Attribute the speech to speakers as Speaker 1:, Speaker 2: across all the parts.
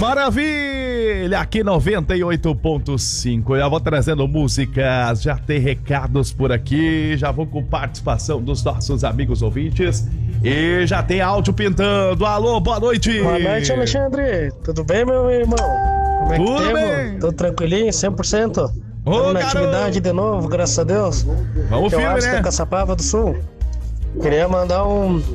Speaker 1: Maravilha! Aqui 98.5. Eu vou trazendo músicas, já tem recados por aqui, já vou com participação dos nossos amigos ouvintes e já tem áudio pintando. Alô, boa noite!
Speaker 2: Boa noite, Alexandre. Tudo bem, meu irmão? Como é que
Speaker 1: Tudo
Speaker 2: temos?
Speaker 1: bem?
Speaker 2: Tudo tranquilinho, 100%?
Speaker 1: Ô,
Speaker 2: Estamos na
Speaker 1: garoto!
Speaker 2: atividade de novo, graças a Deus.
Speaker 1: Vamos
Speaker 2: Que é o
Speaker 1: firme,
Speaker 2: Arce
Speaker 1: né?
Speaker 2: da Caçapava do Sul. Queria mandar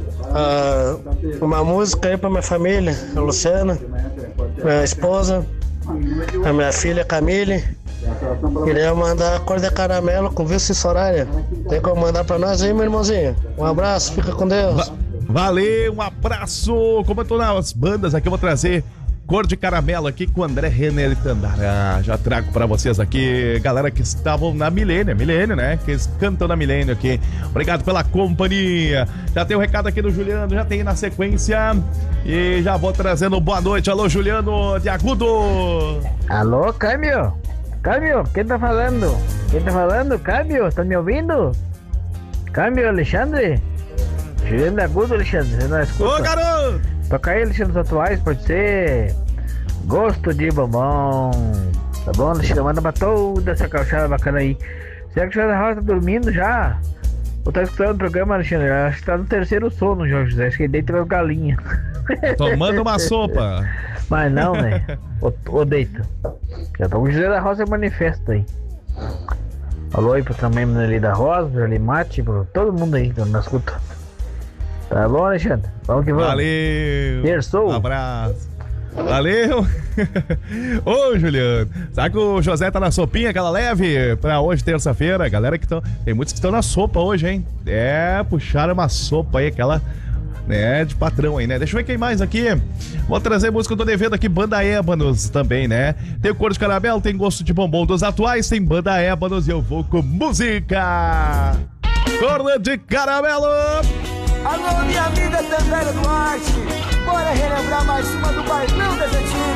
Speaker 2: uma música aí pra minha família, a Luciana, minha esposa, a minha filha Camille. Queria mandar a Cor de Caramelo com Vilce e Soraya. Tem como mandar pra nós aí, meu irmãozinho? Um abraço, fica com Deus.
Speaker 1: Valeu, um abraço! Como eu tô nas bandas aqui, eu vou trazer Cor de Caramelo aqui com o André Renner e Tandara. Já trago pra vocês aqui, galera que estavam na Milênio, né? Que eles cantam na Milênio aqui. Obrigado pela companhia. Já tem um recado aqui do Juliano, já tem na sequência. E já vou trazendo boa noite. Alô, Juliano de Agudo.
Speaker 3: Alô, Câmbio? Câmbio, quem tá falando? Quem tá falando? Câmbio, tá me ouvindo? Câmbio, Alexandre? Juliano de Agudo, Alexandre, você não escuta?
Speaker 1: Ô, garoto!
Speaker 3: Toca aí, Alexandre, os atuais, pode ser Gosto de Bombom. Tá bom, Alexandre? Manda pra toda essa calçada bacana aí. Será que o José da Rosa tá dormindo já? Ou tá escutando o programa, Alexandre? Acho que tá no terceiro sono, Jorge José. Acho que ele deita as galinhas.
Speaker 1: Tomando uma sopa.
Speaker 3: Mas não, né? Ô deita. Já tá o José da Rosa manifesta aí. Alô aí pro também ali da Rosa, pro ali Mate, pro todo mundo aí que não escuta. Tá bom, Alexandre? Vamos que vamos.
Speaker 1: Valeu.
Speaker 3: Terçou.
Speaker 1: Um abraço. Valeu. Ô, Juliano. Sabe que o José tá na sopinha, aquela leve, pra hoje, terça-feira. Galera que estão... Tem muitos que estão na sopa hoje, hein? Puxaram uma sopa aí, aquela... né, de patrão aí, né? Deixa eu ver quem mais aqui. Vou trazer música, eu tô devendo aqui, Banda Ébanos também, né? Tem o Cor de Caramelo, tem Gosto de Bombom dos atuais, tem Banda Ébanos e eu vou com música. Cor de Caramelo.
Speaker 4: Alô, minha amiga Tandara Duarte, bora relembrar mais uma do bailão das antigas.